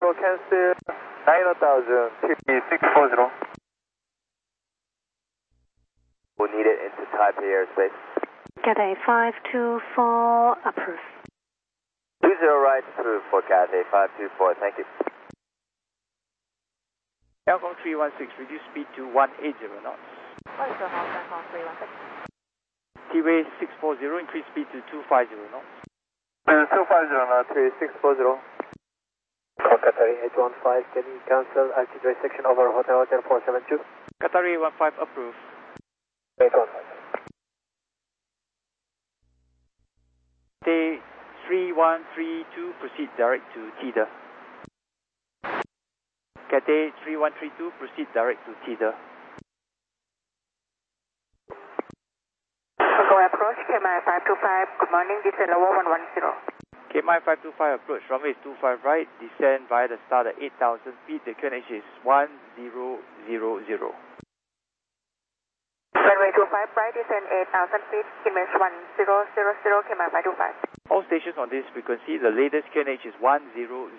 cancel 9000, TP640. We'll need it into Taipei airspace. Cathay 524, approve. 20 right through for Cathay 524, thank you. Aircon 316, reduce speed to 180 knots. What is the house Aircon 316? T-Way 640, increase speed to 250 knots. 250 knots, 3640. Qatari 815, can you cancel altitude section over Hotel 472? Qatari 15, approve. 815. Day 3132, proceed direct to TIDA. Cathay 3132, proceed direct to TIDA. Go approach, KMI 525, good morning, this is level 110. KMI 525 approach, runway is 25 right, descend via the start at 8,000 feet, the QNH is 1000. Runway 25 right, descend 8,000 feet, QNH 1000, KMI 525. All stations on this frequency, the latest QNH is 1000.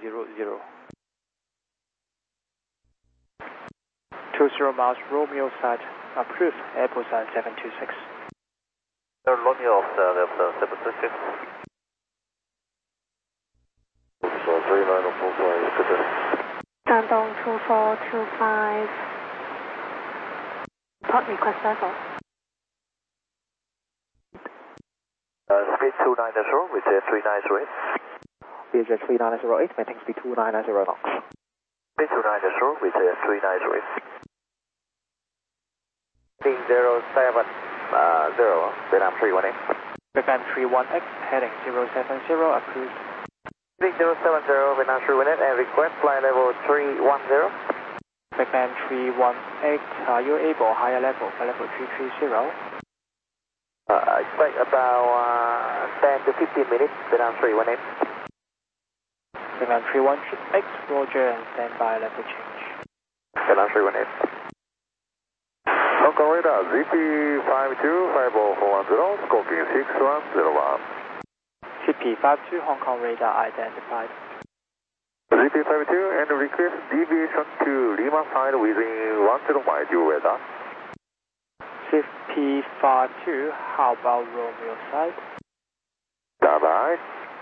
20 miles, Romeo side, approved, Airport side 726. Romeo observe 726. So 3945, good day. Shandong 2425. Port request level. Speed 2990 with 3908. VHF 3908, maintain speed 2990 knots. Speed 2990 with 3908. Speed 070, Vietnam 318. Vietnam 31X, heading 070, approved. Speed 070, Vietnam 318, and request flight level 310. Vietnam 318, are you able higher level, flight level 330? I expect about 10 to 15 minutes, Vietnam 318. Vietnam 318X, roger, and stand by level change. Vietnam 318. Hong Kong radar, ZP525041, scorpion 6101. CP52, Hong Kong radar identified. ZP52 and request deviation to Lima side within 10 miles, you radar. CP52, how about Romeo side? Bye-bye.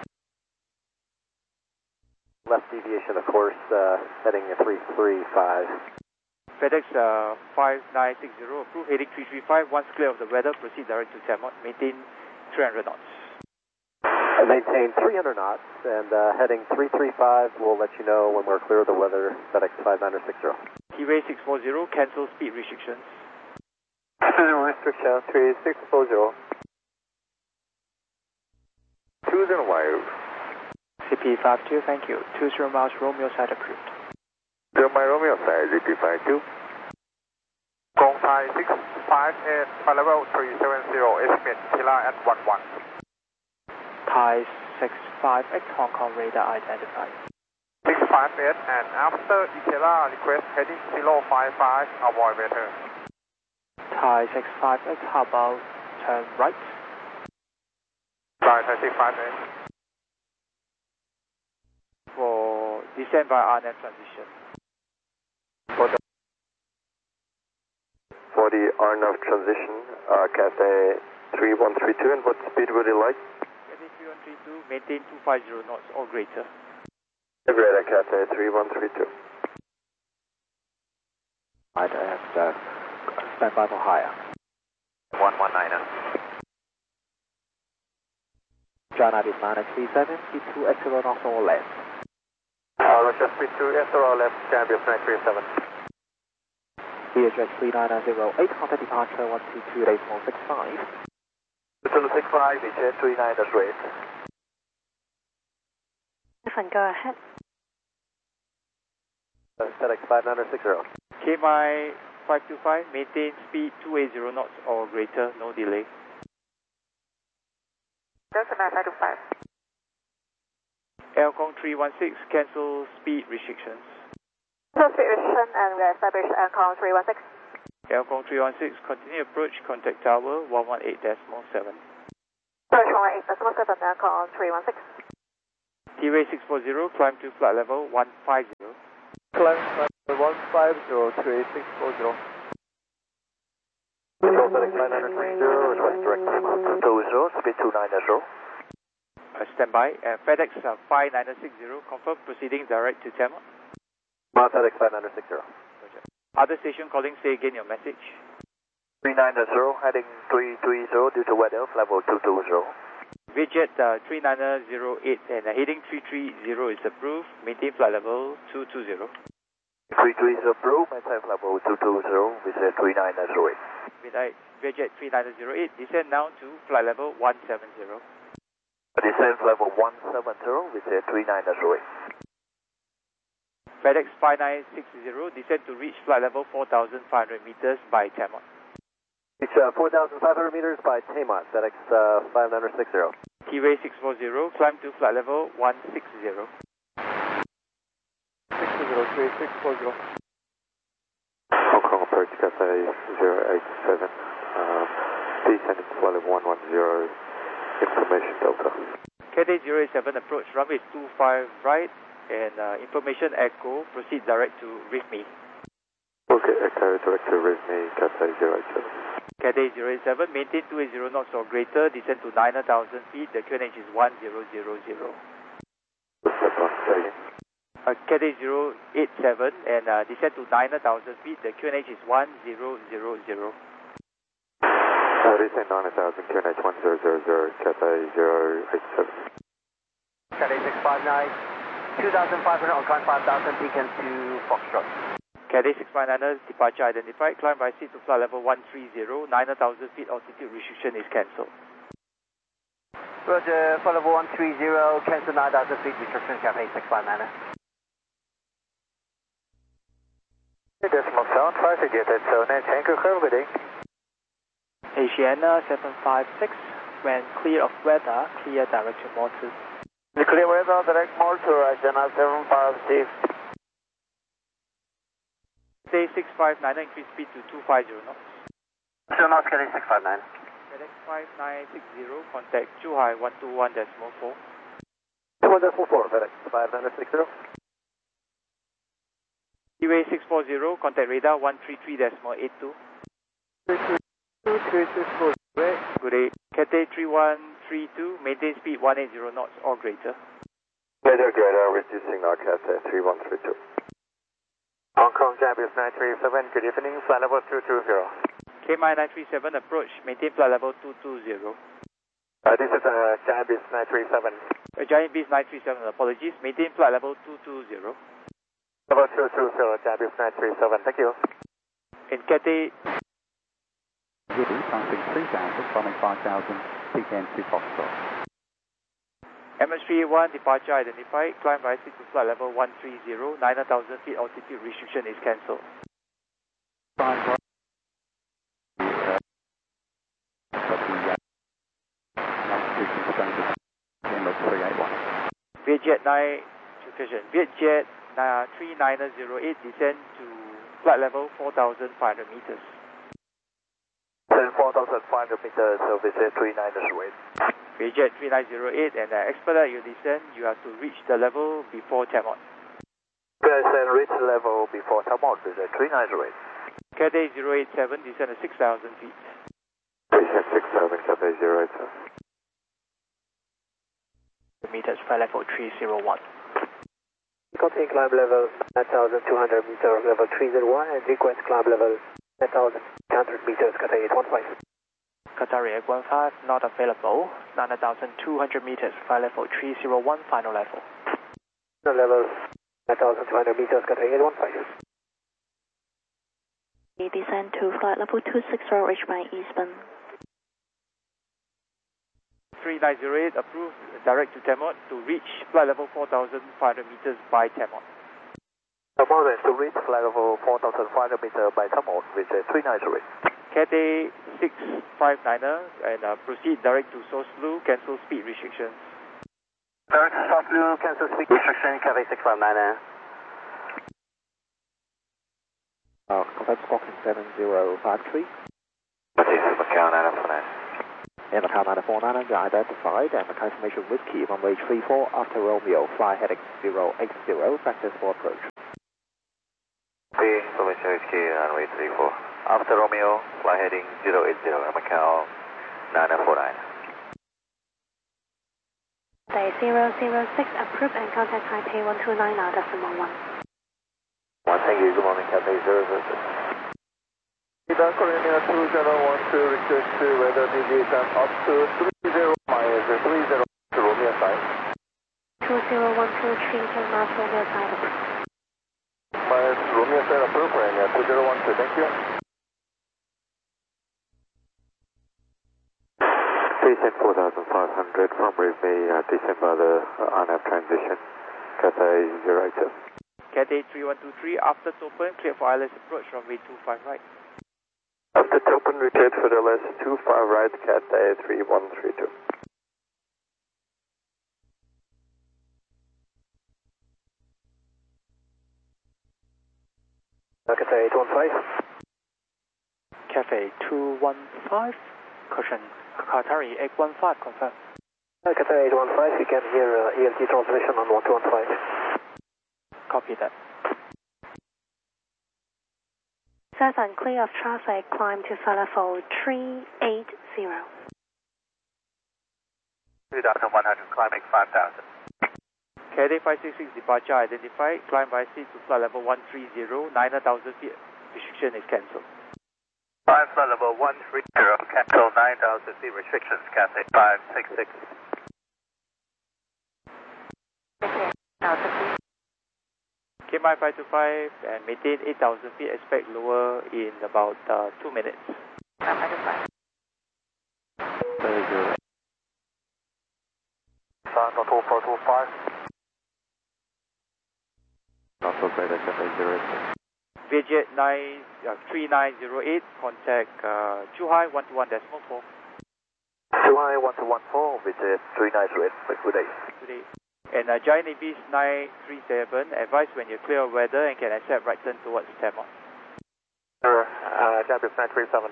Left deviation, of course, heading 335. FedEx 5960, approved, heading 335, once clear of the weather, proceed direct to Tamont, maintain 300 knots. Maintain 300 knots, and heading 335, we'll let you know when we're clear of the weather, FedEx 5960. T-Ray 640, cancel speed restrictions. Restriction 3640. 20 miles. CP52, thank you. 20 miles, Romeo side approved. 0 mile Romeo side, ZP52. Gong Thai 658, flight level 370, estimate Kila at 11. Thai 658, Hong Kong radar identified. 658, and after Ikela request heading 055, avoid weather. Thai 658, how about turn right? Thai 658. For descend by RNAV transition. For the RNAV transition, Cathay 3132, and what speed would you like? Cathay 3132, maintain 250 knots or greater. Greater, Cathay 3132. I have stand by for higher. 119. China is 937, speed 280 knots or less. Roger, speed 280 left, Cambio 937. VHS 39008, contact departure 122 days 165. 265, VHS 3908. Go ahead. FedEx 5960. KMI 525, maintain speed 280 knots or greater, no delay. Delta 525. Aircon 316, cancel speed restrictions. Cancel speed restriction and we are established Aircon 316. Aircon 316, continue approach, contact tower 118.7. Approach 118.7, Aircon 316. T-Ray 640, climb to flight level 150. Climb flight level 150, T-Ray 640. Control FedEx 5960, request direct climb out 220, speed 290. Standby. FedEx 5960, confirm proceeding direct to Tampa. FedEx 5960. Other station calling, say again your message. 390, heading 330 due to weather, level 220. Vietjet 3908 and heading 330 is approved. Maintain flight level 220. 330 is approved, maintain level 220, visit 3908. Vietjet 3908, descend now to flight level 170. Descent level 170, visit 3908. FedEx 5960, descend to reach flight level 4,500 meters by Tampa. Reach 4,500 meters by Tampa, FedEx 5960. T-Ray 640, climb to flight level 160. 60, T-Ray 640. Hong Kong approach Cathay 087, descending to flight level 110, information Delta. Cathay 087 approach, runway 25 right, and information echo, proceed direct to RIFME. Okay, echo direct to RIFME, Cathay 087. Cathay 087, maintain 280 knots or greater, descend to 9,000 feet, the QNH is 1000. Cathay 087 and descend to 9,000 feet, the QNH is 1000. Descend 9,000, QNH 1000, Cathay 087. Cathay 659, 2,500 on climb 5,000, beacon to Foxtrot. Cathay 659, departure identified, climb by seat to flight level 130, 9,000 feet altitude restriction is cancelled. Roger, flight level 130, cancel 9,000 feet restriction, Cathay 659. Decimal 7, traffic jet, so net anchor curve, good day. Asiana 756, when clear of weather, clear direct to Motu. Clear weather, direct Motu, Asiana 756. Cathay 659, increase speed to 250 knots. So now Cathay 659. FedEx 5960, contact Zhuhai 121.4. 1.44, FedEx 5960. T-Ray 640, contact radar 133.82. 364, Good day. Cathay 3132, maintain speed 180 knots or greater. Radar reducing our Cathay 3132. Hong Kong Jabis 937, good evening, flight level 220. KMI 937, approach, maintain flight level 220. This is Jabis 937. Giant Beast 937, apologies, maintain flight level 220. Level 220, Jabis 937, thank you. In Cathay passing 3,000, following 5,000, beacon to Foxtrot. MS381, departure identified, climb by seat to flight level 130, 9,000 feet altitude restriction is cancelled. Vietjet 3908, descend to flight level 4,500 meters. 4,500 meters, so visit 3908. Vietjet 3908 and expedite your descent, you have to reach the level before Tamot. Descend, reach level before Tamot, visit 3908. Cathay 087, descend to 6,000 feet. Descend 6,000, Cathay 087. Meters, flight level 301. Continue climb level 9,200 meters, level 301, and request climb level 9,200 meters, Cathay 815. Qatar 815, not available. 9,200 meters, flight level 301, final level. Level 9,200 meters, Cathay 815. Descend to flight level 260, reach by Eastbourne. 3908, approved, direct to Tamot to reach flight level 4,500 meters by Tamot. Tamot to reach flight level 4,500 meters by Tamot, visit 3908. Cathay 659er and proceed direct to Source Blue, cancel speed restrictions. Direct to Source Blue, cancel speed restriction, Cathay 659er. Contact Squawk 7053. This is Macau 949. And Macau 949 identified and confirmation whiskey runway 34 after Romeo, fly heading 080, practice for approach. Information whiskey runway 34 after Romeo, fly heading 080, Macau 949. Day 006, approved and contact Taipei 129 now, decimal 1. Thank you, good morning, Cathay 006. Korean Air 2012 request weather deviation up to 30 miles, 30 to Romeo side. 2012, 30 miles, Romeo side approved. Miles, Romeo side approved, Korean Air 2012, thank you. Descent 4500 from Rivney, descend by the RNAV transition, Cathay 087. Cathay 3123, after open, clear for ILS approach, runway 25 right. After open, rotate for the LS 25 right, Cathay 3132. Cathay 815. Cathay 215, caution, Qatari 815, confirm. Cathay 815, you can hear ELT transmission on 1215. Copy that. Southern clear of traffic, climb to flight level 380. 2100, climbing 5000. Cathay 566, departure identified, climb by seat to flight level 130, 9,000 feet, restriction is cancelled. Flight level 130, cancel 9,000 feet restrictions, Cathay 566. KMI 525 and maintain 8,000 feet, expect lower in about 2 minutes. Very good. Not 2425. Not so great, Cathay 086. Vietjet 3908, contact Zhuhai 121.4. Zhuhai 1214, Vietjet 3908, good day. Today. And Giant Avis 937, advise when you're clear of weather and can accept right turn towards Tamon. Giant Avis 937.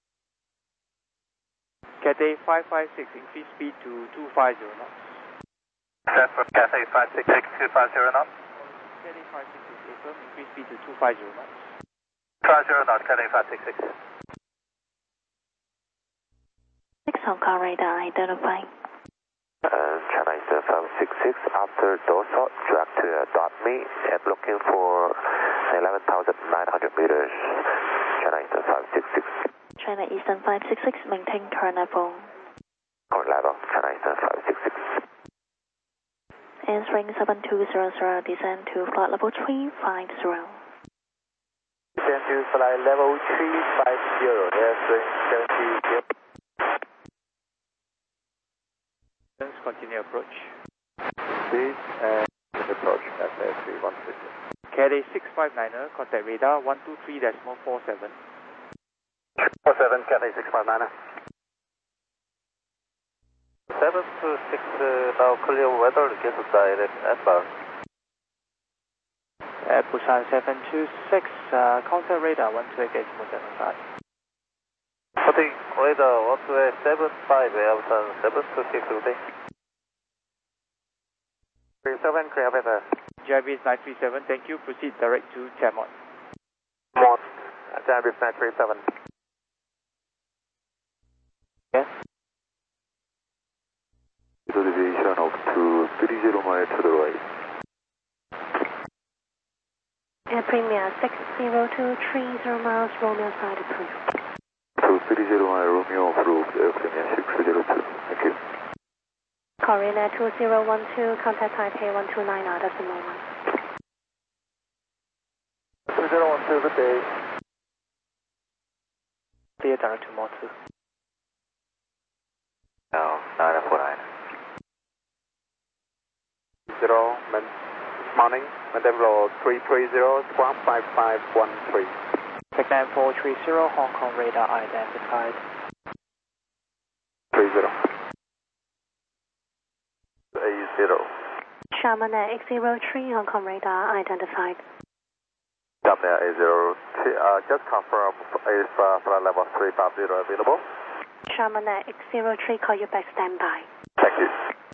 Cathay 556, increase speed to 250 knots. Set for Cathay 566, 250 knots. Cathay 566, affirm, increase speed to 250 knots. 50 knots, Cathay 566. 6 Hong Kong radar identifying. China Eastern 566, after dorsal, drag to .me and looking for 11,900 meters. China Eastern 566. China Eastern 566, maintain current level. Current level, China Eastern 566. Answering 7200, descend to flight level 350. Descend to flight level 350, answering 70. Continue approach. Speed and approach, Cathay 3132. Cathay 659er, contact radar 123.47. 47, Cathay 659. 726, now clear weather, get to direct Edinburgh. Busan 726, contact radar 128.75. Cutting radar 128.75, Busan 726, good day. 37, clear weather. JBS 937, thank you. Proceed direct to Tamon. Mon, JBS 937. Yes. Deviation up to 30 miles to the right. Air Premier 60230 miles, Romeo side approved. So 30 mile Romeo approved, Air Premier 602. Thank you. Korean Air 2012, contact Taipei 129 now, decimal 1. 2012, good day. Clear direct to Mod 2. Now, 949. morning, Mandeville 330, squawk 5513. Vietnam 430, Hong Kong radar identified. 30. 80. Sherman Air X03, Hong Kong radar identified. Sherman Air 80. Just confirm if flight level 350 available. Chamonix X03, call you back standby. Thank you.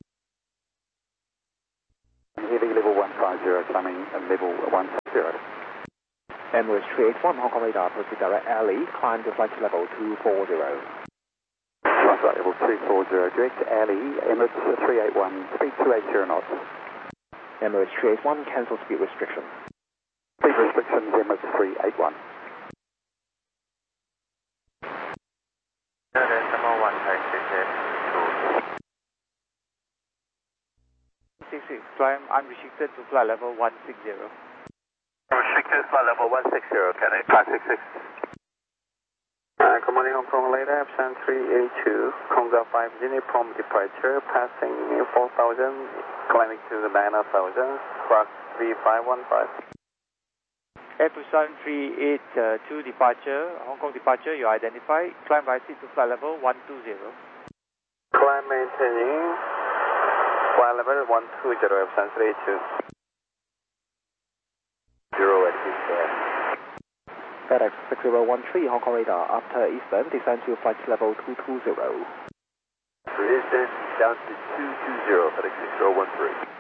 Heavy level 150, climbing level 160. Emirates 381, Hong Kong radar, proceed direct alley, climb to flight level 240. Flight level 240, direct alley, Emirates 381, speed 280 knots. Emirates 381, cancel speed restriction. Speed restrictions, Emirates 381. Decimal 66, climb unrestricted to flight level 160. Restricted flight level 160, can I 566? Good morning, Hong Kong later, Epson 382, Konga 5 uniform departure, passing 4,000, climbing to the 9,000, Squawk 3515. Air Busan 382 departure, Hong Kong departure, you identify, climb by seat to flight level 120. Climb maintaining, flight level 120, Epson 382. 0 at FedEx 6013, Hong Kong radar, after Eastern, descend to flight level 220. Eastern down to 220, FedEx 6013.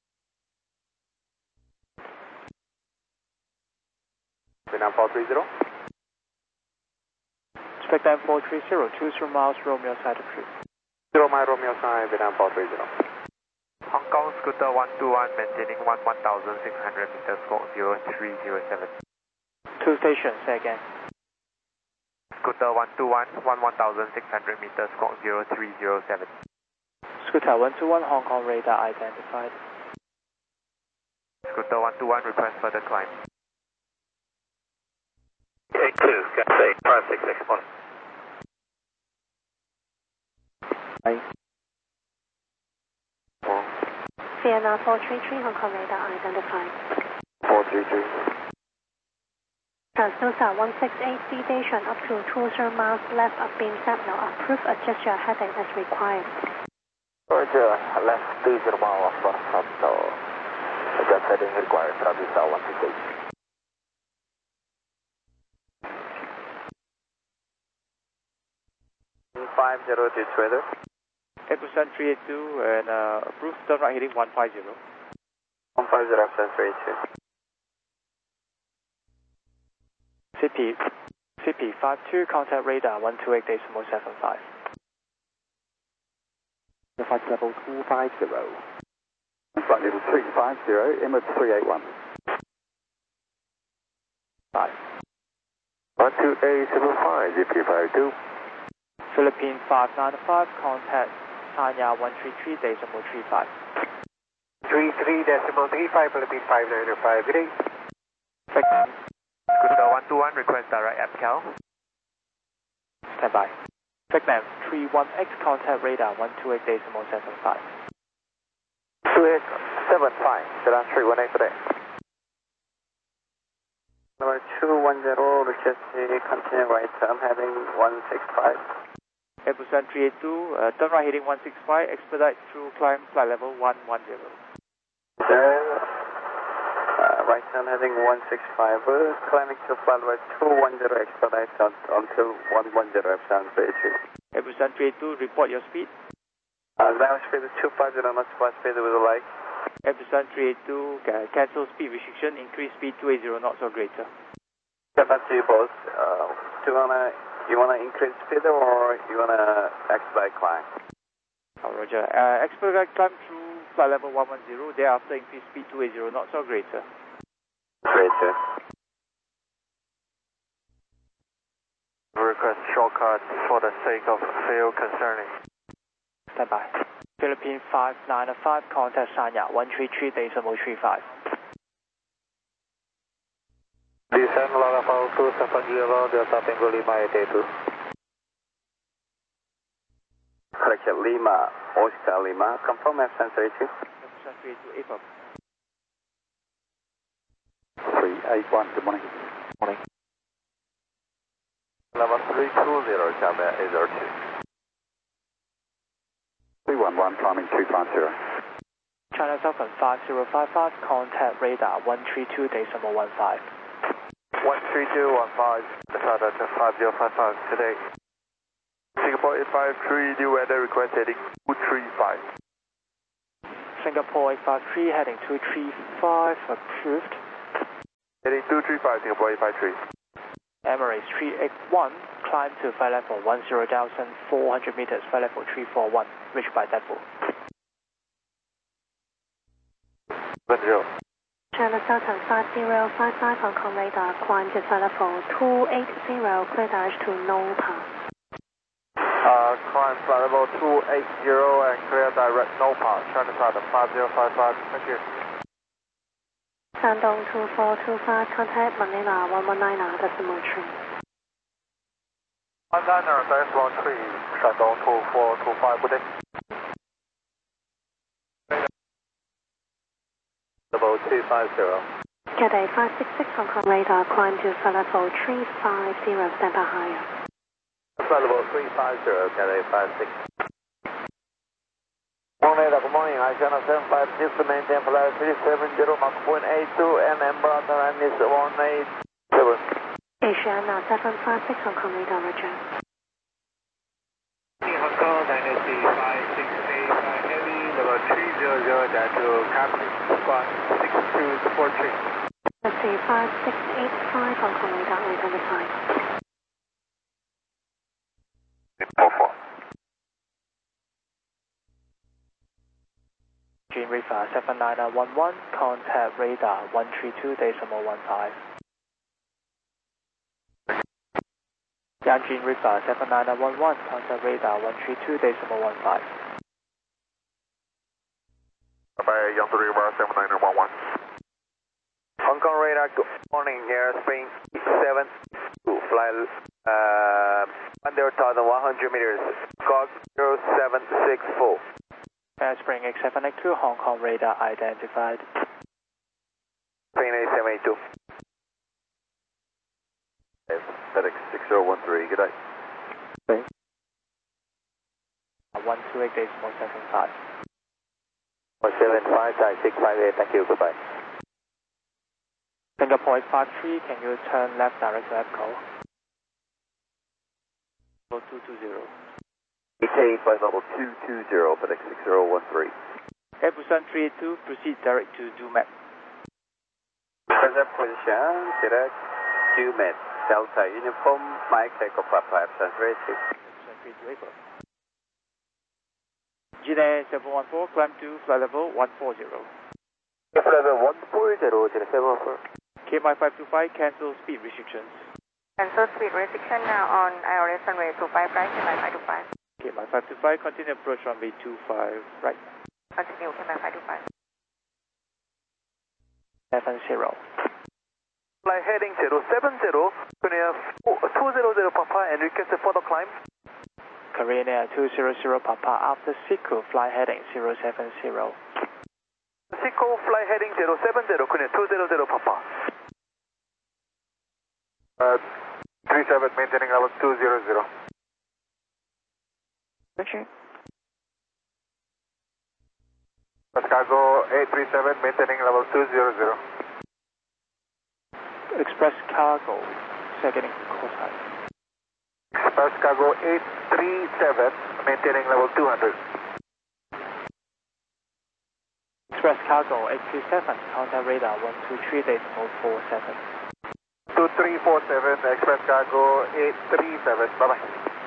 Vietnam 430. Expect them 430, 20 miles, Romeo side of 0 mile Romeo side, Vietnam 430. Hong Kong Scooter 121, maintaining 1,600 meters, squawk 0307. 2 stations, say again. Scooter 121, 1,600 meters, squawk 0307. Scooter 121, Hong Kong radar identified. Scooter 121, request further climb. 82, Cathay 5661. Vienna 433, Hong Kong radar identified. 433. Transducer 168, station up to 20 miles left of beam signal. Approve, adjust your heading as required. Roger, left 20 miles of signal. Adjust heading required, Transducer 168. this weather. Air Busan 382 and approved turn right heading 150. 150, Epson 382. CP52, contact radar 128.75. The flight level 250. Flight level 350, Emirates 381. 5. 12875, GP52. Philippine 595, contact Sanya 133.35. 33.35, Philippine 595, good day. Scooter 121, request direct APCAL. Stand by. Segment 31X, contact radar 128.75. 2875, Sedan 318 today. Number 210, request continue right turn heading 165. Air Busan 382, turn right heading 165, expedite through climb flight level 110. Right turn heading 165, climbing to flight level 210, expedite until 110, Epson 382. Air Busan 382, report your speed. Now speed is 250 knots, what speed would you like? Air Busan 382, cancel speed restriction, increase speed 280 knots or greater. Get back to you both. Do you wanna increase speed or you wanna expedite climb? Roger. Expedite climb through flight level 110, thereafter increase speed 280 knots or greater. Greater. Request shortcut for the sake of fuel concerning. Stand by. Philippine 595, contact Sanya 133.35. Descend level 270, Delta Tango Lima 882. Correct, Lima, Oscar Lima, confirm Epson 32. Epson 32, APOP. 381, good morning. Morning. Level 320, China 802. 311, climbing 250. China Southern 5055, contact radar 132.15. 13215, Delta 5055 today. Singapore Singapore 853, new weather request heading 235. Singapore 853 heading 235, approved. Heading 235, Singapore 853. Emirates 381, climb to flight level 10,400 meters, flight level 341, reached by deadpool. 70. China Southern 5055 Hong Kong radar, climb to flight level 280, clear direct to no pass. Climb flight level 280 and clear direct no pass. China Southern 5055, thank you. 山东2425, contact Manila 119.3. 119.13, 山东2425, good day. Level 250. Cathay 566 Hong Kong radar, climb to flight level 350, stand by higher. Flight level 350, Cathay 56. Good morning, China 756 to maintain flight 370, Mach 0.82 and Embraer time is 187. Asiana 756 Hong Kong radar, roger. Hong Kong Dynasty 5685 heavy, level 300, down to Captain Squad 6243. Let's see, 5685 Hong Kong radar, identified. 44. Gene River 79911, contact radar 132.15. Yanjin River 79911, contact radar 132.15. Bye, Yanjin River 79911. Hong Kong radar, good morning, airspace 72, fly 1,100 meters, Squawk 0764. Spring X782, Hong Kong radar identified. Spring X782. FedEx 6013, good day. 128.75. 175, Thai 658, thank you, goodbye. Singapore 853, can you turn left direct to EPCO? 220. ETA flight level 220, FedEx 6013. Air Busan 382, proceed direct to DUMAT. Present position, direct DUMAT, Delta Uniform, Mike Echo Papa, Absence Rating. Gina 714, climb to flight level 140. Flight level 140, Gina 714. KMI 525, cancel speed restrictions. Cancel speed restriction now on ILS runway 25 right, KMI 525. KMI 525, continue approach runway 25 right. Continue, KMI 525. 70. Fly heading 070, Korea 200 Papa and request a further climb. Korean Air 200 Papa, after Siku, fly heading 070. Siku, fly heading 070, Korea 200 Papa. 37, maintaining level 200. Roger. Cargo 837, maintaining level 200. Express cargo, second course height. Express cargo 837, maintaining level 200. Express cargo 827, contact radar 123.47. 2347, express cargo 837, bye-bye.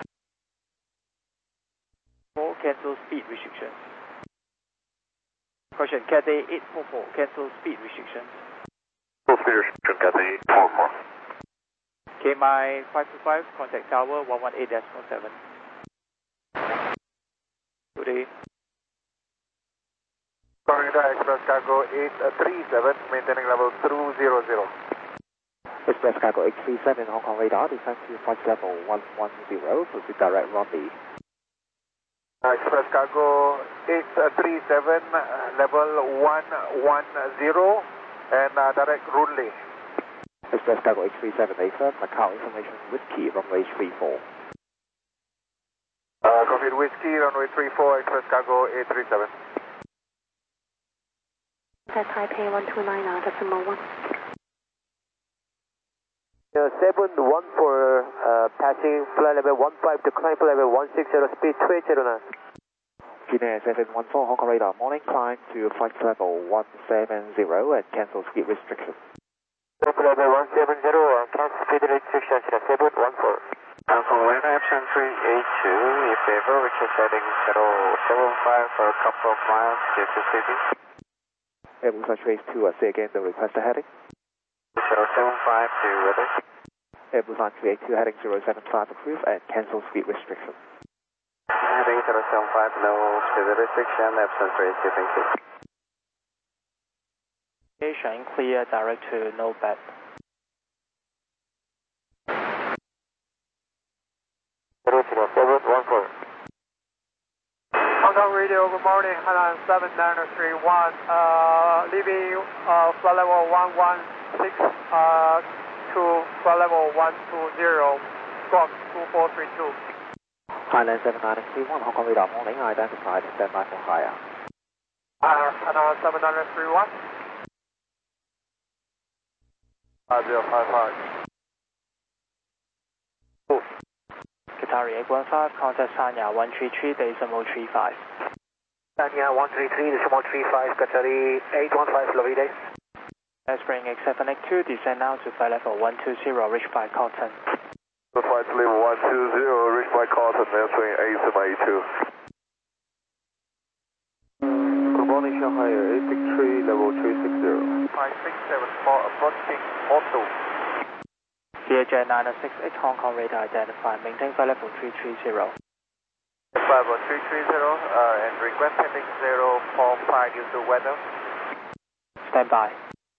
4, cancel speed restrictions. Question, Cathay 844, cancel speed restrictions. Full speed restriction, Cathay 844. KMI 525, contact tower 118.7. Good day. Florida Express cargo 837, maintaining level 200. Express cargo 837 Hong Kong radar, descend to flight level 110, proceed direct runway. Express cargo 837, level 110, and direct runway. Express cargo 837, affirm, Macau information whiskey, runway 34. Copied whiskey, runway 34, express cargo 837. That's Taipei 129.1. 714, passing flight level 15 to climb flight level 160, speed 280 knots. Guinea 714, Hong Kong radar, morning, climb to flight level 170 and cancel speed restriction. Flight level 170, cancel speed restriction, 714. Hong Kong radar, option 382, if ever, which is heading 075 for a couple of miles, due to city. Airbus Trace 2, say again the requested heading. 075 to weather. Airbus 382, heading 075 approved and cancel speed restriction. Heading 075, no speed restriction, option 382, thank you. Station clear direct to no bed. Hong Kong radio, good morning, Hainan 7931, leaving flight level 116 to flight level 120, squawk 2432. Hainan 7931, Hong Kong radar, morning, identified, standby for higher. Hainan 7931. 5055. Qatari 815, contact Sanya 133.35. Sanya 133.35, Qatari 815, Lovide. Spring X782, descend now to flight level 120, reach by Cotton. Flight level 120, reach by Cotton, Spring A782. Good morning, Shanghai, 863, level 360. 5674, approaching Auto. CHA 968, Hong Kong radar identified, maintain flight level 330. Flight level 330, and request heading 045 due to weather. Stand by.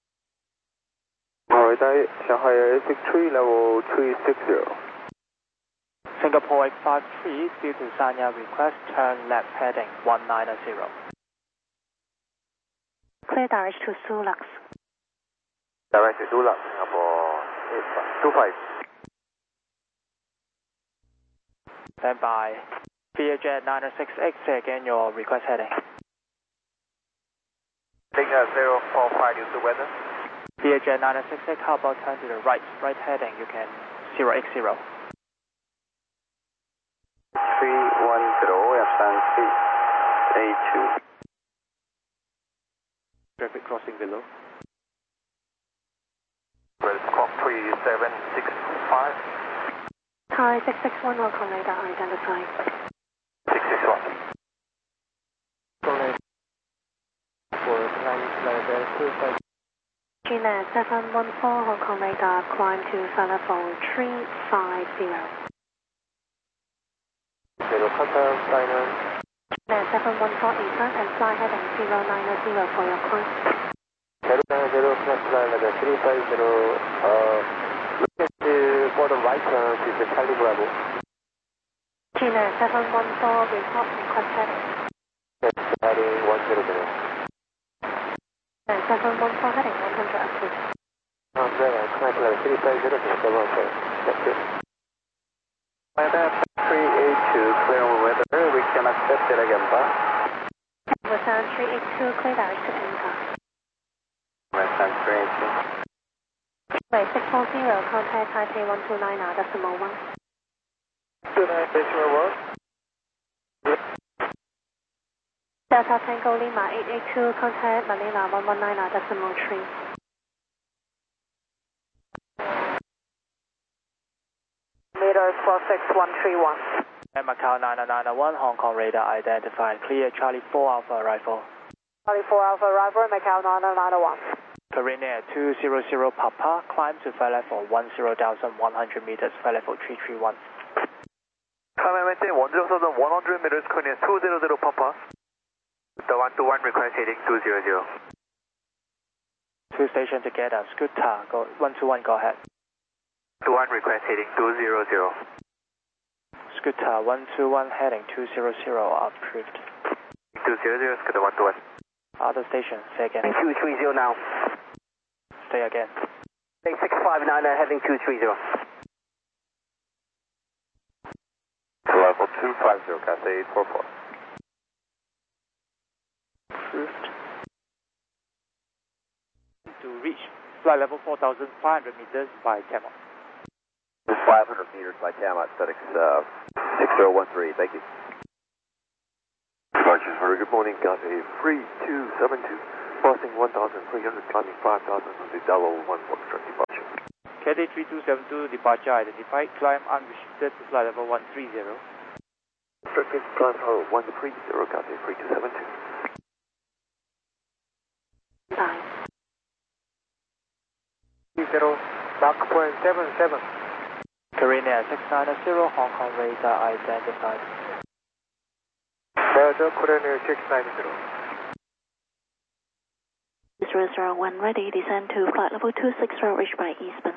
Radar, Shanghai 863, level 360. Singapore 853, due to Sanya request, turn left heading 190. Clear direct to Sulux. Direct to Dulux, Singapore 25. Stand by. VHJ 968, say again your request heading. Heading 045 due to weather. VHJ 968, how about turn to the right heading, you can 080. 310, option 382. Traffic crossing below. Squawk 3765. Thai 661, Hong Kong radar identified. 661. GNet 714, Hong Kong radar, climb to flight level 350. Contact China. GNet 714, descend and fly heading 090 for your climb. 090, flight level 350, look for the right turn to the Charlie Bravo. GNet 714, report request heading. Heading 100. GNet 714, heading 100 approved. Climb level 350 to 714. That's it. Radar 382, clear weather, we can accept it again, but. Western 382, clear direct to Inca. Western 382. Wait, 640, contact Taipei 129, decimal 1. 29, decimal 1. Delta Tango Lima 882, contact Manila 119, decimal 3. Meters 46131. And Macau 9991, Hong Kong radar identified, clear Charlie 4 Alpha arrival. Charlie 4 Alpha arrival, Macau 9991. Korean Air 200 Papa, climb to flight level 10,100 meters, flight level 331. Climb maintain 1,100 meters, Korean 200 Papa. The 121 request heading 200. Two stations together, Scooter, go 121, go ahead. 21 request heading 200. Scooter 121 heading 200, approved. 200, Scooter 121. Other station, say again. 230 now. Say again. 659 heading 230. Level 250, Cathay 844. Approved. To reach flight level 4,500 meters by Camel. 500 meters by Tiamat, FedEx 6013. Thank you. Departures, very good morning, Cathay 3272. Passing 1,300, climbing 5,000 on the Delaware 1 Foxtrot departure. Cathay 3272, departure identified, climb unrestricted to flight level 130. Restricted, climb level 130, Cathay 3272. Bye. 30, Mach 0.77. Korean Air 690, Hong Kong radar identified. Roger, Korean Air 690. 001 ready, descend to flight level 260, reached by Eastbourne.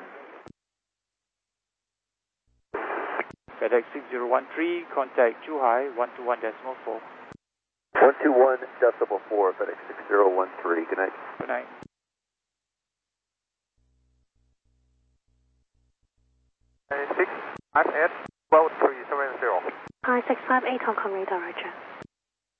FedEx 6013, contact Zhuhai 121.4. 121.4, FedEx 6013. Good night. Good night. Hi, 658, 12370. Hi, 658 Hong Kong radar, Roger.